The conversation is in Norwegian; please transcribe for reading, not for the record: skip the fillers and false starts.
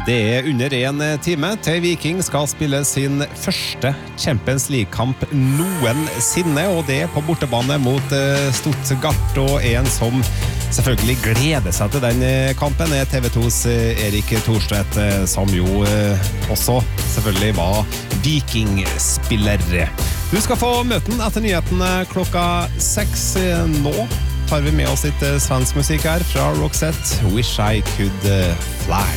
Det under en time til Viking skal spille sin første Champions League-kamp noensinne, og det på bortebane mot Stuttgart, og en som selvfølgelig gleder seg til den kampen TV2s Erik Thorstvedt, som jo også selvfølgelig var Viking-spiller. Du skal få møte den etter nyhetene klokka 6 nå. Tar vi med oss litt svensk musikk her fra Roxette, Wish I Could Fly.